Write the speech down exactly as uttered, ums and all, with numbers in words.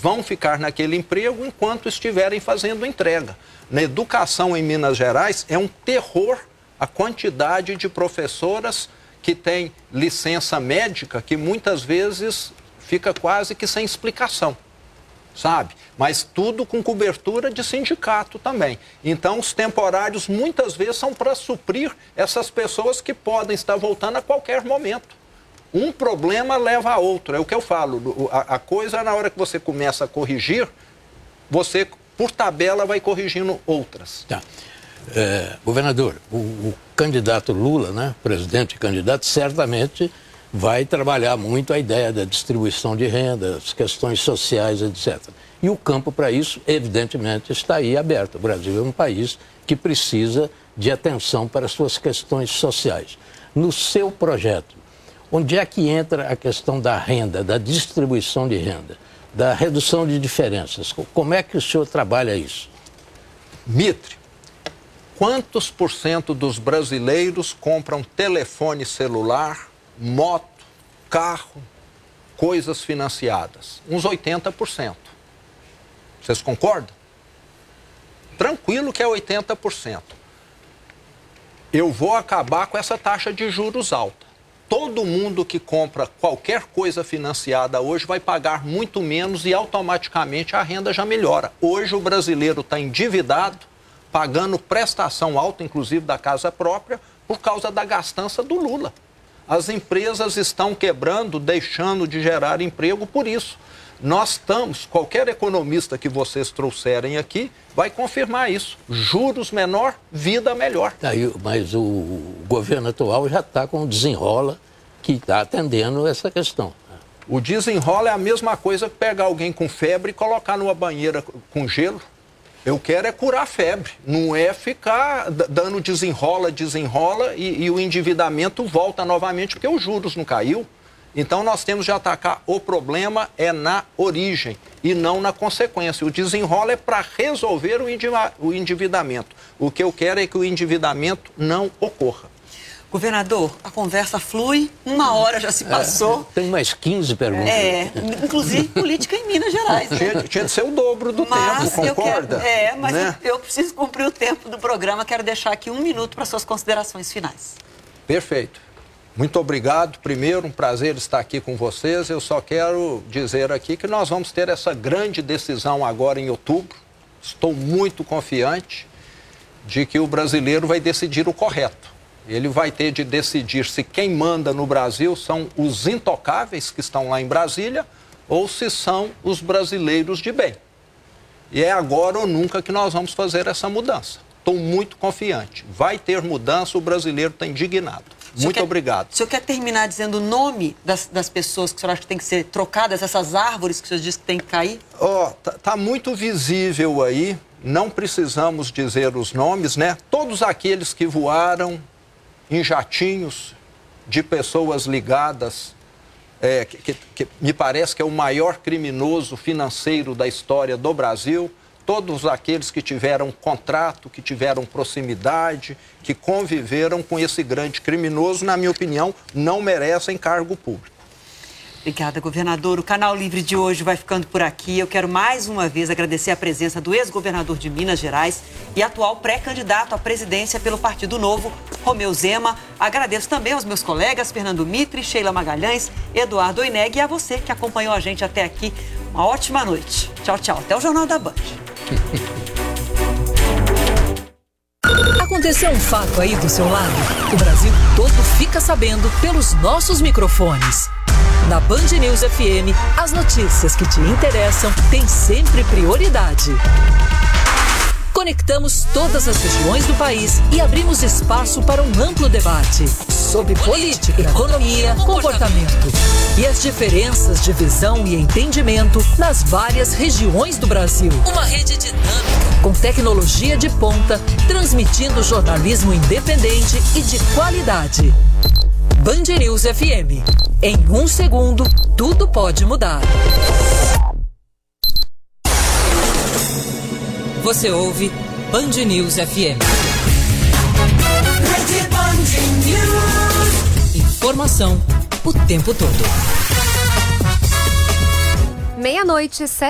vão ficar naquele emprego enquanto estiverem fazendo entrega. Na educação em Minas Gerais é um terror a quantidade de professoras que têm licença médica que muitas vezes fica quase que sem explicação, sabe? Mas tudo com cobertura de sindicato também. Então, os temporários muitas vezes são para suprir essas pessoas que podem estar voltando a qualquer momento. Um problema leva a outro, é o que eu falo. A, a coisa, na hora que você começa a corrigir, você, por tabela, vai corrigindo outras. Tá. É, governador, o, o candidato Lula, né, presidente e candidato, certamente vai trabalhar muito a ideia da distribuição de renda, as questões sociais, etcétera. E o campo para isso, evidentemente, está aí aberto. O Brasil é um país que precisa de atenção para as suas questões sociais. No seu projeto, onde é que entra a questão da renda, da distribuição de renda, da redução de diferenças? Como é que o senhor trabalha isso? Mitre, quantos por cento dos brasileiros compram telefone celular, moto, carro, coisas financiadas? Uns oitenta por cento. Vocês concordam? Tranquilo que é oitenta por cento. Eu vou acabar com essa taxa de juros alta. Todo mundo que compra qualquer coisa financiada hoje vai pagar muito menos e automaticamente a renda já melhora. Hoje o brasileiro está endividado, pagando prestação alta, inclusive da casa própria, por causa da gastança do Lula. As empresas estão quebrando, deixando de gerar emprego por isso. Nós estamos, qualquer economista que vocês trouxerem aqui vai confirmar isso. Juros menor, vida melhor. Aí, mas o, o governo atual já está com o desenrola que está atendendo essa questão. O desenrola é a mesma coisa que pegar alguém com febre e colocar numa banheira com gelo. Eu quero é curar a febre, não é ficar dando desenrola, desenrola e, e o endividamento volta novamente porque os juros não caiu. Então nós temos de atacar o problema é na origem e não na consequência. O desenrola é para resolver o endividamento. O que eu quero é que o endividamento não ocorra. Governador, a conversa flui, uma hora já se passou. É, tem mais quinze perguntas. É, inclusive política em Minas Gerais. Né? Tinha, tinha de ser o dobro do mas tempo, concorda? Eu quero, é, mas né? eu, eu preciso cumprir o tempo do programa. Quero deixar aqui um minuto para suas considerações finais. Perfeito. Muito obrigado. Primeiro, um prazer estar aqui com vocês. Eu só quero dizer aqui que nós vamos ter essa grande decisão agora em outubro. Estou muito confiante de que o brasileiro vai decidir o correto. Ele vai ter de decidir se quem manda no Brasil são os intocáveis que estão lá em Brasília ou se são os brasileiros de bem. E é agora ou nunca que nós vamos fazer essa mudança. Estou muito confiante. Vai ter mudança, o brasileiro está indignado. Muito quer, obrigado. O senhor quer terminar dizendo o nome das, das pessoas que o senhor acha que tem que ser trocadas, essas árvores que o senhor disse que tem que cair? Ó, oh, tá, tá muito visível aí, não precisamos dizer os nomes, né? Todos aqueles que voaram em jatinhos de pessoas ligadas, é, que, que, que me parece que é o maior criminoso financeiro da história do Brasil, todos aqueles que tiveram contrato, que tiveram proximidade, que conviveram com esse grande criminoso, na minha opinião, não merecem cargo público. Obrigada, governador. O Canal Livre de hoje vai ficando por aqui. Eu quero mais uma vez agradecer a presença do ex-governador de Minas Gerais e atual pré-candidato à presidência pelo Partido Novo, Romeu Zema. Agradeço também aos meus colegas Fernando Mitre, Sheila Magalhães, Eduardo Oineg e a você que acompanhou a gente até aqui. Uma ótima noite. Tchau, tchau. Até o Jornal da Band. Aconteceu um fato aí do seu lado? O Brasil todo fica sabendo pelos nossos microfones. Na Band News F M, as notícias que te interessam têm sempre prioridade. Conectamos todas as regiões do país e abrimos espaço para um amplo debate sobre política, economia, comportamento e as diferenças de visão e entendimento nas várias regiões do Brasil. Uma rede dinâmica, com tecnologia de ponta, transmitindo jornalismo independente e de qualidade. Band News F M. Em um segundo, tudo pode mudar. Você ouve Band News F M. Informação o tempo todo. Meia-noite,